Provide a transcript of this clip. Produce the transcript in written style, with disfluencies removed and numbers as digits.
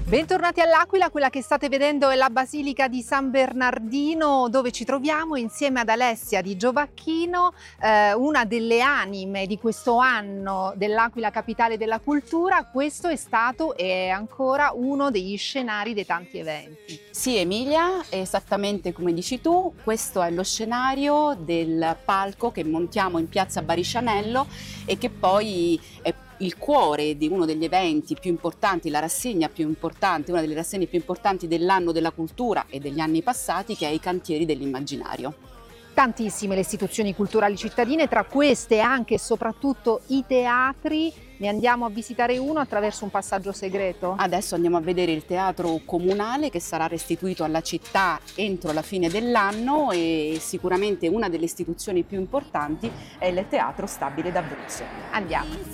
Bentornati all'Aquila, quella che state vedendo è la Basilica di San Bernardino, dove ci troviamo insieme ad Alessia Di Giovacchino, una delle anime di questo anno dell'Aquila Capitale della Cultura. Questo è stato e è ancora uno degli scenari dei tanti eventi. Sì, Emilia, esattamente come dici tu, questo è lo scenario del palco che montiamo in piazza Baricianello e che poi è il cuore di uno degli eventi più importanti, la rassegna più importante, una delle rassegne più importanti dell'anno della cultura e degli anni passati, che è i Cantieri dell'Immaginario. Tantissime le istituzioni culturali cittadine, tra queste anche e soprattutto i teatri. Ne andiamo a visitare uno attraverso un passaggio segreto. Adesso andiamo a vedere il teatro comunale che sarà restituito alla città entro la fine dell'anno e sicuramente una delle istituzioni più importanti è il Teatro Stabile d'Abruzzo. Andiamo.